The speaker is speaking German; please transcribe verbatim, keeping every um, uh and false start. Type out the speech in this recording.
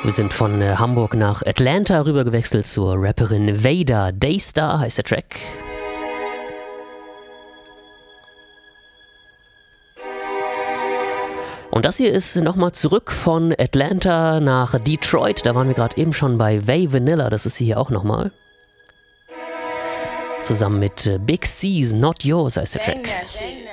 Wir sind von äh, Hamburg nach Atlanta rübergewechselt zur Rapperin Vader. Daystar heißt der Track. Und das hier ist nochmal zurück von Atlanta nach Detroit. Da waren wir gerade eben schon bei Vay Vanilla. Das ist sie hier auch nochmal. Zusammen mit äh, Big C's Not Yours heißt der Track.